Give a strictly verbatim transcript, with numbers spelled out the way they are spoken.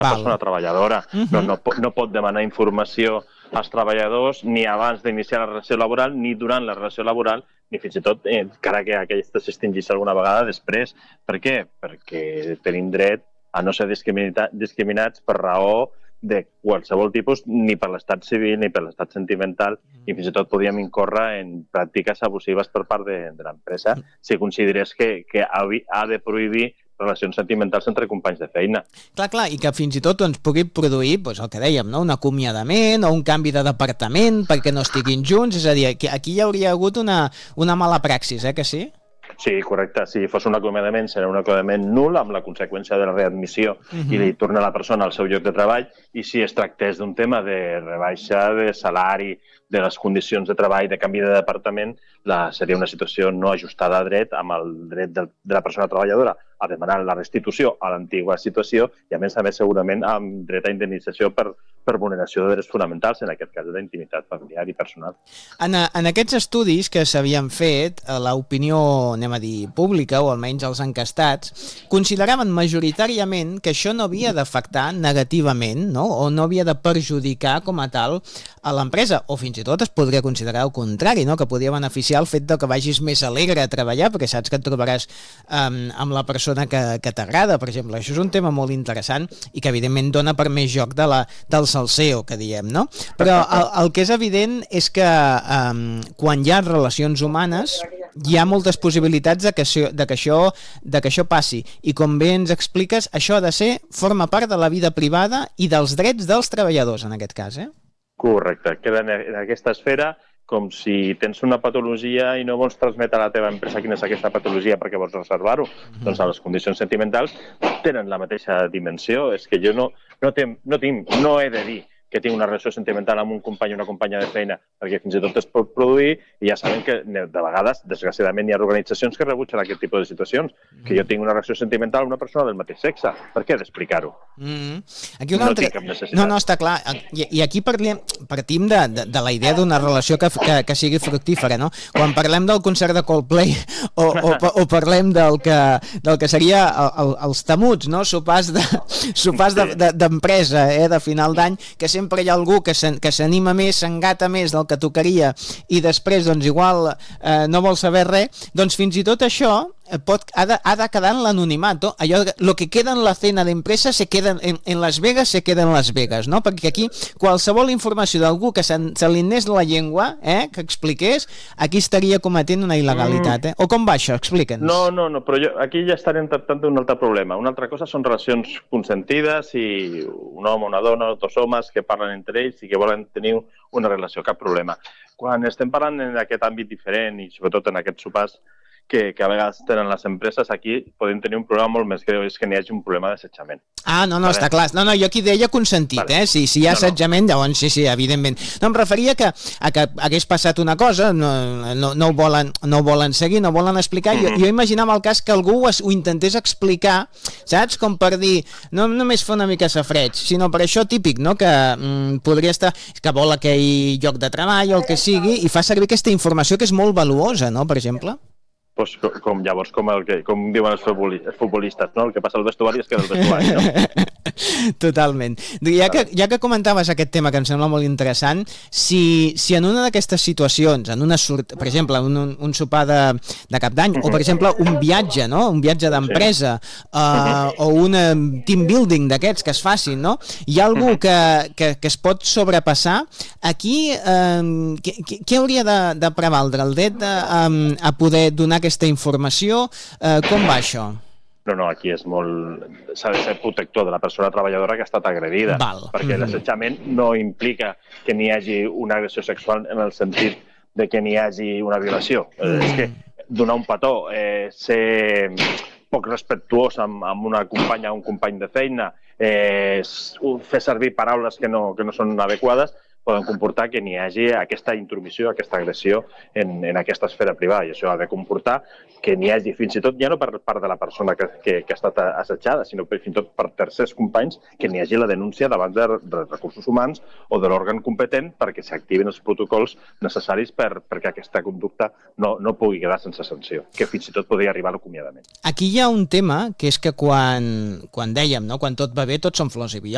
la Val. persona treballadora. Uh-huh. no, no, pot, no pot demanar informació als treballadors ni abans d'iniciar la relació laboral, ni durant la relació laboral, ni fins i tot, eh, encara que aquesta s'extingís alguna vegada després. Per què? Perquè tenim dret a no ser discriminats per raó de qualsevol tipus, ni per l'estat civil, ni per l'estat sentimental, i fins i tot podíem incórrer en pràctiques abusives per part de, de l'empresa si considerés que, que ha de prohibir relacions sentimentals entre companys de feina. Clar, clar, i que fins i tot doncs, pugui produir doncs, el que dèiem, no? Un acomiadament o un canvi de departament perquè no estiguin junts, és a dir, aquí, aquí hi hauria hagut una, una mala praxis, eh, que sí? Sí, correcte. Si fos un acomiadament, serà un acomiadament nul amb la conseqüència de la readmissió uh-huh. i li torna la persona al seu lloc de treball, i si es tractés d'un tema de rebaixa de salari, de les condicions de treball, de canvi de departament, la, seria una situació no ajustada a dret amb el dret de, de la persona treballadora a demanar la restitució a l'antiga situació i, a més a més, segurament amb dret a indemnització per, per vulneració de drets fonamentals, en aquest cas de la intimitat familiar i personal. En, en aquests estudis que s'havien fet, l'opinió, anem a dir, pública, o almenys els encastats, consideraven majoritàriament que això no havia d'afectar negativament, no? O no havia de perjudicar com a tal a l'empresa, o fins i tot es podria considerar el contrari, no? Que podia beneficiar el fet de que vagis més alegre a treballar, perquè saps que et trobaràs um, amb la persona que, que t'agrada, per exemple. Això és un tema molt interessant i que evidentment dona per més joc de la, del salseo, que diem, no? Però el, el que és evident és que um, quan hi ha relacions humanes hi ha moltes possibilitats de que, de, que això, de que això passi, i com bé ens expliques, això ha de ser, forma part de la vida privada i dels drets dels treballadors, en aquest cas, eh? Correcte, queda en aquesta esfera com si tens una patologia i no vols transmetre a la teva empresa quina és aquesta patologia perquè vols reservar-ho. Mm-hmm. Doncs les condicions sentimentals tenen la mateixa dimensió. És que jo no, no, tem, no tinc, no he de dir que tinc una relació sentimental amb un company o una companya de feina, perquè fins i tot es pot produir, i ja sabem que de vegades, desgraciadament, hi ha organitzacions que rebutgen aquest tipus de situacions, que jo tinc una relació sentimental amb una persona del mateix sexe. Per què d'explicar-ho? Mm-hmm. Aquí una no altra... tinc cap necessitat. No, no, està clar. I, i aquí parlem, partim de, de, de la idea d'una relació que, que, que sigui fructífera, no? Quan parlem del concert de Coldplay o, o, o parlem del que, del que seria el, el, els temuts, no? Sopars de, sopars de, de, d'empresa, eh? De final d'any, que sempre hi ha algú que s'anima més, s'engata més del que tocaria i després, doncs, igual eh, no vol saber res, doncs fins i tot això pot, ha, de, ha de quedar en l'anonimat. Allò, lo que queda en la cena d'empresa se queda en, en Las Vegas, se queda en Las Vegas, no? Perquè aquí qualsevol informació d'algú que se, se li anés la llengua, eh, que expliqués, aquí estaria cometent una il·legalitat, eh? O com va això? Explica'ns. No, no, no, però jo, aquí ja estarem tractant d'un altre problema. Una altra cosa són relacions consentides i un home, una dona, dos homes que parlen entre ells i que volen tenir una relació, cap problema. Quan estem parlant en aquest àmbit diferent i sobretot en aquests sopars que, que a vegades tenen les empreses, aquí podem tenir un problema molt més greu, és que n'hi hagi un problema d'assetjament. Ah, no, no, vale. Està clar. No, no, jo aquí deia consentit, vale. eh? Si, si hi ha assetjament, no, no. Llavors sí, sí, evidentment. No, em referia que, a que hagués passat una cosa, no, no, no, ho, volen, no ho volen seguir, no ho volen explicar. Mm-hmm. Jo, jo imaginava el cas que algú ho, ho intentés explicar, saps? Com per dir, no només fer una mica safreig, sinó per això típic, no? Que mm, podria estar, que vol aquell lloc de treball o el que sigui, i fa servir aquesta informació que és molt valuosa, no? Per exemple. Pues com llavors, com, el que, com diuen els futbolistes, no? El que passa al vestuari es queda al vestuari, no? Totalment. Ja que, ja que comentaves aquest tema, que em sembla molt interessant, si, si en una d'aquestes situacions, en una sort, per exemple, un, un, un sopar de, de cap d'any, o per exemple un viatge, no? Un viatge d'empresa, uh, o un team building d'aquests que es facin, no? Hi ha algú que, que, que es pot sobrepassar. Aquí, uh, què, què hauria de, de prevaldre? El dret a, a poder donar aquesta informació, eh, com va això? No, no, aquí és molt... s'ha de ser protector de la persona treballadora que ha estat agredida. Val. Perquè mm-hmm. l'assetjament no implica que n'hi hagi una agressió sexual en el sentit de que n'hi hagi una violació. Mm. És que donar un petó, eh, ser poc respectuós amb, amb una companya o un company de feina, eh, fer servir paraules que no, que no són adequades, poden comportar que n'hi hagi aquesta intromissió, aquesta agressió en, en aquesta esfera privada. I això ha de comportar que n'hi hagi, fins i tot, ja no per part de la persona que, que, que ha estat assetjada, sinó fins i tot per tercers companys, que n'hi hagi la denúncia davant de, de recursos humans o de l'òrgan competent perquè s'activin els protocols necessaris per, perquè aquesta conducta no, no pugui quedar sense sanció, que fins i tot podria arribar a l'acomiadament. Aquí hi ha un tema que és que quan, quan dèiem, no? Quan tot va bé, tot són flors i violes.